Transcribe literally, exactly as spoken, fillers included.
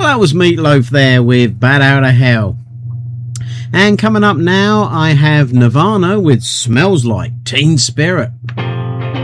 that was Meatloaf there with Bat Out of Hell. And coming up now, I have Nirvana with Smells Like Teen Spirit.